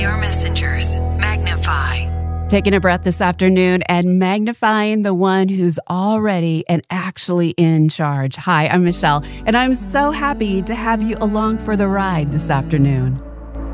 Your messengers magnify. Taking a breath this afternoon and magnifying the one who's already and actually in charge. Hi, I'm Michelle, and I'm so happy to have you along for the ride this afternoon.